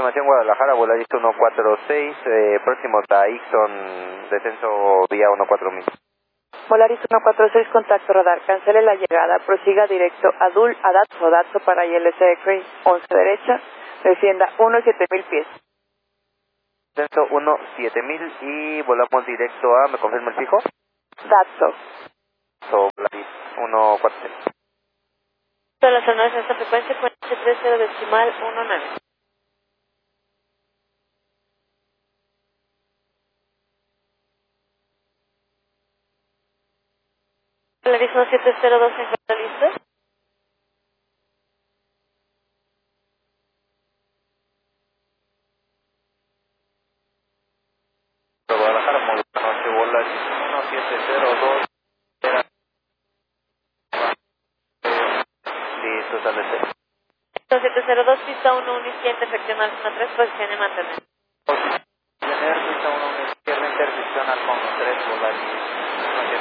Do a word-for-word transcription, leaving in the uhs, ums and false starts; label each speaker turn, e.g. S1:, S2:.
S1: Estimación Guadalajara, Volaris uno cuatro seis, eh, próximos a Ixon, descenso vía uno cuatro mil.
S2: Volaris uno cuatro seis, contacto radar, cancele la llegada, prosiga directo a Dul, a Datso, Datso para I L S de Crane, once derecha, descienda uno siete mil pies.
S1: Descenso uno siete mil y volamos directo a, ¿me confirma el fijo?
S2: Datso.
S1: So, Volaris uno cuatro seis.
S3: Todas las zonas de esta frecuencia con H tres cero decimal uno nueve. Volaris uno siete cero dos, ¿se encuentra listo?
S1: Guadalajara, muy buenas noches, Volaris uno siete cero dos. Listo, sale cero.
S3: uno siete cero dos, pista uno uno izquierda, efección al uno tres, posición y mantener.
S1: Tener pista uno izquierda, intersección al tres, Volaris.